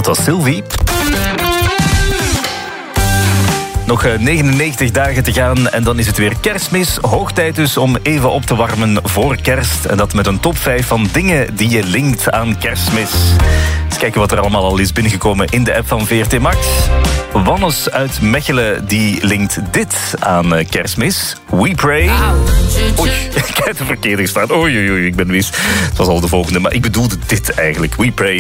Dat was Sylvie. Nog 99 dagen te gaan en dan is het weer Kerstmis. Hoog tijd dus om even op te warmen voor kerst. En dat met een top 5 van dingen die je linkt aan Kerstmis. Eens kijken wat er allemaal al is binnengekomen in de app van VRT Max. Wannes uit Mechelen die linkt dit aan Kerstmis. We Pray. Oei, ik heb de verkeerde gestaan. Oei, ik ben mis. Het was al de volgende, maar ik bedoelde dit eigenlijk. We Pray.